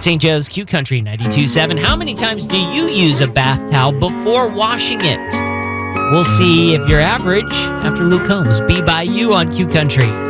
St. Joe's Q Country 92.7. How many times do you use a bath towel before washing it? We'll see if you're average after Luke Combs. Be by you on Q Country.